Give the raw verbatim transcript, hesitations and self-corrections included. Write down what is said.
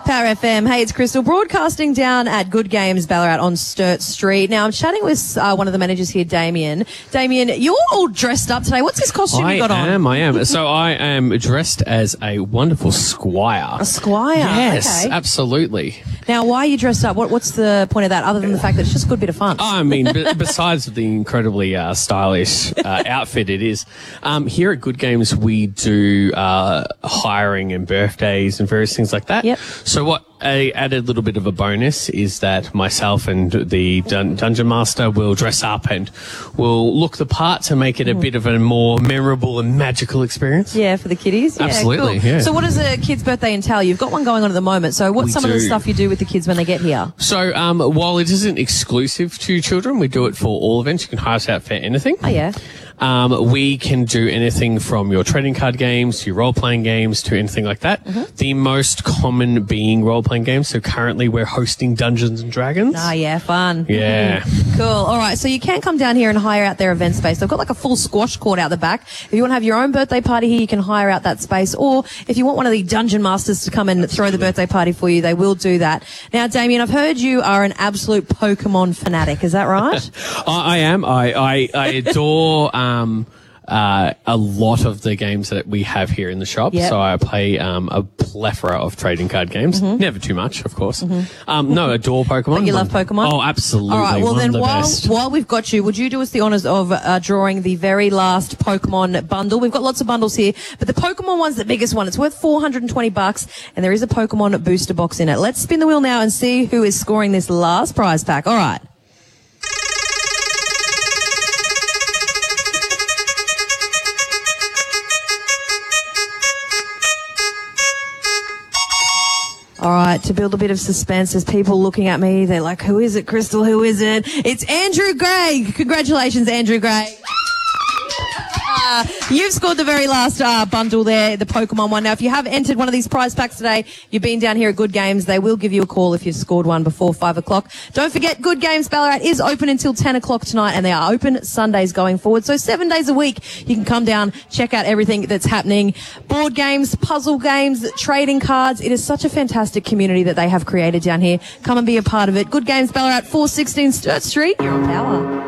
Power F M. Hey, it's Crystal broadcasting down at Good Games Ballarat on Sturt Street. Now, I'm chatting with uh, one of the managers here, Damien. Damien, you're all dressed up today. What's this costume I you got on? I am, I am. So I am dressed as a wonderful squire. A squire? Yes, okay. absolutely. Now, why are you dressed up? What, what's the point of that, other than the fact that it's just a good bit of fun? I mean, b- besides the incredibly uh, stylish uh, outfit it is, um, here at Good Games we do uh, hiring and birthdays and various things like that. Yep. So what a added little bit of a bonus is that myself and the dun- Dungeon Master will dress up and will look the part to make it a bit of a more memorable and magical experience. Yeah, for the kiddies. Yeah, Absolutely, cool. yeah. So what does a kid's birthday entail? You've got one going on at the moment. So what's We some of the do. stuff you do with the kids when they get here? So um, while it isn't exclusive to children, we do it for all events. You can hire us out for anything. Oh, yeah. Um, we can do anything from your trading card games to your role-playing games to anything like that. Mm-hmm. The most common being role-playing games. So currently we're hosting Dungeons and Dragons. Ah, yeah, fun. Yeah. Cool. All right. So you can come down here and hire out their event space. They've got like a full squash court out the back. If you want to have your own birthday party here, you can hire out that space. Or if you want one of the dungeon masters to come and throw the birthday party for you, they will do that. Now, Damien, I've heard you are an absolute Pokemon fanatic. Is that right? I, I am. I, I, I adore, um, Uh, a lot of the games that we have here in the shop. Yep. So I play um, a plethora of trading card games. Mm-hmm. Never too much, of course. Mm-hmm. Um, no, adore Pokemon. But you love Pokemon? Oh, absolutely. All right. Well, One then of the while best. while we've got you, would you do us the honours of uh, drawing the very last Pokemon bundle? We've got lots of bundles here, but the Pokemon one's the biggest one. It's worth four hundred twenty bucks, and there is a Pokemon booster box in it. Let's spin the wheel now and see who is scoring this last prize pack. All right. All right, to build a bit of suspense, there's people looking at me. They're like, who is it, Crystal? Who is it? It's Andrew Gray. Congratulations, Andrew Gray. Uh, you've scored the very last uh, bundle there, the Pokemon one. Now, if you have entered one of these prize packs today, you've been down here at Good Games, they will give you a call if you've scored one before five o'clock. Don't forget, Good Games Ballarat is open until ten o'clock tonight, and they are open Sundays going forward. So seven days a week, you can come down, check out everything that's happening. Board games, puzzle games, trading cards. It is such a fantastic community that they have created down here. Come and be a part of it. Good Games Ballarat, four sixteen Sturt Street. You're on Power.